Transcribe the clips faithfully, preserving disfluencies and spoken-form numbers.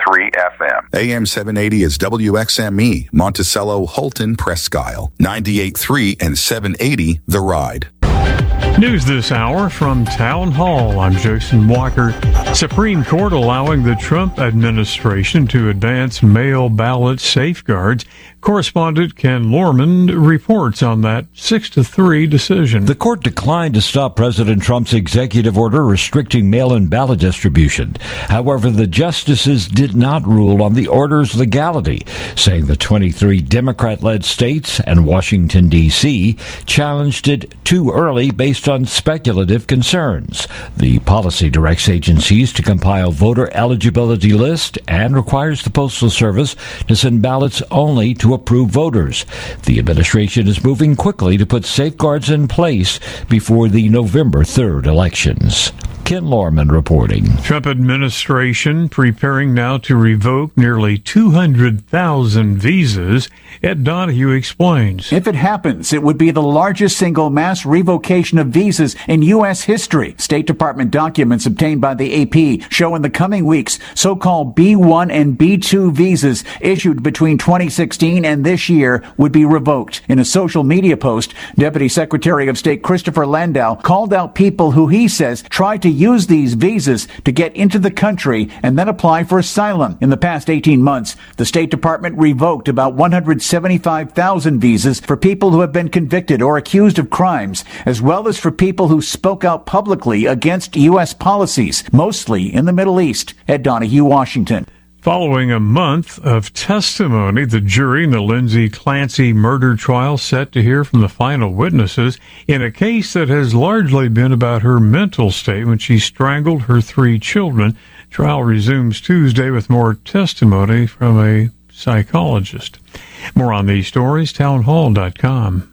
three F M. A M seven eighty is W X M E, Monticello, Holton, Presque Isle. ninety-eight point three and seven eighty, The Ride. News this hour from Town Hall. I'm Jason Walker. Supreme Court allowing the Trump administration to advance mail ballot safeguards. Correspondent Ken Lorman reports on that six to three decision. The court declined to stop President Trump's executive order restricting mail-in ballot distribution. However, the justices did not rule on the order's legality, saying the twenty-three Democrat-led states and Washington, D C challenged it too early based on speculative concerns. The policy directs agencies to compile voter eligibility list and requires the Postal Service to send ballots only to approved voters. The administration is moving quickly to put safeguards in place before the November third elections. Ken Lorman reporting. Trump administration preparing now to revoke nearly two hundred thousand visas. Ed Donahue explains. If it happens, it would be the largest single mass revocation of visas in U S history. State Department documents obtained by the A P show in the coming weeks so-called B one and B two visas issued between twenty sixteen and this year would be revoked. In a social media post, Deputy Secretary of State Christopher Landau called out people who he says tried to use these visas to get into the country and then apply for asylum. In the past eighteen months, the State Department revoked about one hundred seventy-five thousand visas for people who have been convicted or accused of crimes, as well as for people who spoke out publicly against U S policies, mostly in the Middle East. Ed Donahue, Washington. Following a month of testimony, the jury in the Lindsay Clancy murder trial set to hear from the final witnesses in a case that has largely been about her mental state when she strangled her three children. Trial resumes Tuesday with more testimony from a psychologist. More on these stories, townhall dot com.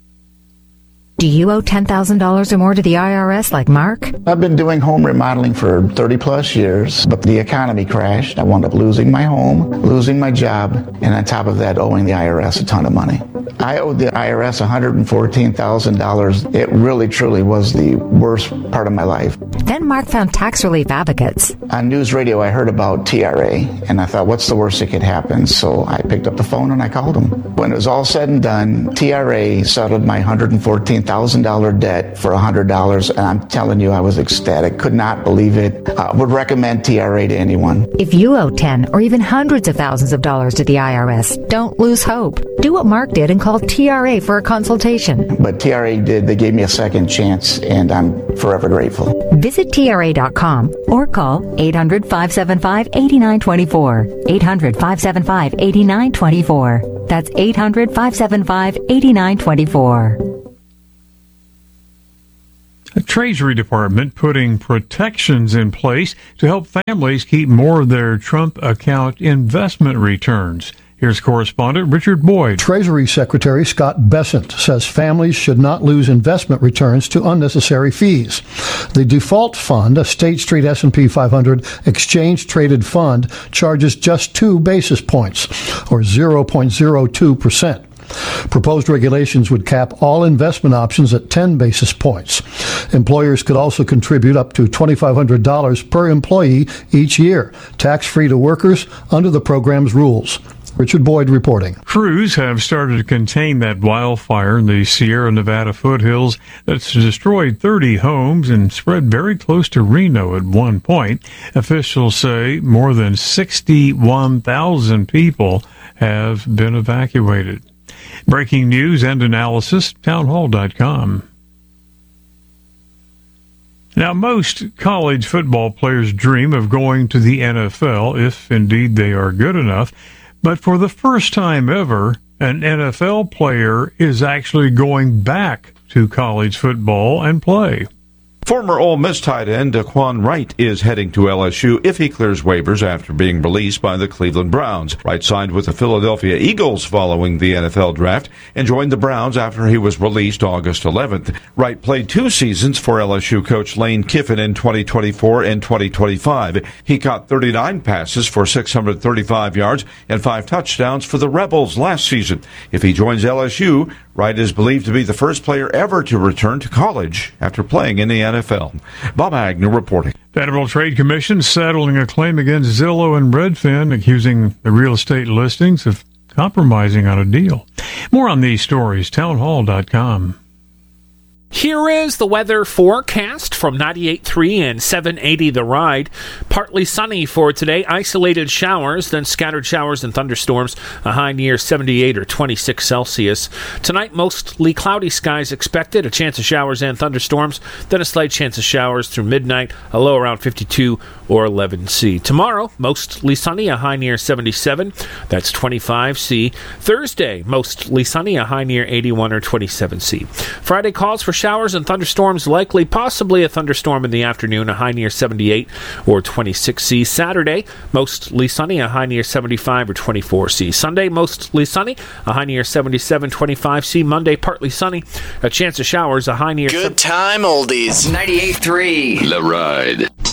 Do you owe ten thousand dollars or more to the I R S like Mark? I've been doing home remodeling for thirty plus years, but the economy crashed. I wound up losing my home, losing my job, and on top of that, owing the I R S a ton of money. I owed the I R S one hundred fourteen thousand dollars. It really, truly was the worst part of my life. Then Mark found tax relief advocates. On news radio, I heard about T R A, and I thought, what's the worst that could happen? So I picked up the phone and I called them. When it was all said and done, T R A settled my one hundred fourteen thousand dollars debt for one hundred dollars, and I'm telling you, I was ecstatic. Could not believe it. I would recommend T R A to anyone. If you owe ten or even hundreds of thousands of dollars to the I R S, don't lose hope. Do what Mark did and call T R A for a consultation. But T R A did. They gave me a second chance, and I'm forever grateful. Visit T R A dot com or call eight hundred, five seven five, eight nine two four. eight hundred, five seven five, eight nine two four. That's eight hundred, five seven five, eight nine two four. The Treasury Department putting protections in place to help families keep more of their Trump account investment returns. Here's correspondent Richard Boyd. Treasury Secretary Scott Bessent says families should not lose investment returns to unnecessary fees. The default fund, a State Street S and P five hundred exchange-traded fund, charges just two basis points, or zero point zero two percent. Proposed regulations would cap all investment options at ten basis points. Employers could also contribute up to two thousand five hundred dollars per employee each year, tax-free to workers under the program's rules. Richard Boyd reporting. Crews have started to contain that wildfire in the Sierra Nevada foothills that's destroyed thirty homes and spread very close to Reno at one point. Officials say more than sixty-one thousand people have been evacuated. Breaking news and analysis, townhall dot com. Now, most college football players dream of going to the N F L, if indeed they are good enough. But for the first time ever, an N F L player is actually going back to college football and play. Former Ole Miss tight end Daquan Wright is heading to L S U if he clears waivers after being released by the Cleveland Browns. Wright signed with the Philadelphia Eagles following the N F L draft and joined the Browns after he was released August eleventh. Wright played two seasons for L S U coach Lane Kiffin in twenty twenty-four and twenty twenty-five. He caught thirty-nine passes for six hundred thirty-five yards and five touchdowns for the Rebels last season. If he joins L S U, Wright is believed to be the first player ever to return to college after playing in the N F L. Bob Agnew reporting. Federal Trade Commission settling a claim against Zillow and Redfin, accusing the real estate listings of compromising on a deal. More on these stories, townhall dot com. Here is the weather forecast from ninety-eight point three and seven eighty The Ride. Partly sunny for today. Isolated showers, then scattered showers and thunderstorms. A high near seventy-eight or twenty-six Celsius. Tonight, mostly cloudy skies expected. A chance of showers and thunderstorms. Then a slight chance of showers through midnight. A low around fifty-two or eleven C. Tomorrow, mostly sunny. A high near seventy-seven. That's twenty-five C. Thursday, mostly sunny. A high near eighty-one or twenty-seven C. Friday calls for showers and thunderstorms, likely possibly a thunderstorm in the afternoon, a high near seventy-eight or twenty-six C. Saturday, mostly sunny, a high near seventy-five or twenty-four C. Sunday, mostly sunny, a high near seventy-seven, twenty-five C. Monday, partly sunny, a chance of showers, a high near... Good time, oldies. ninety-eight point three. The Ride.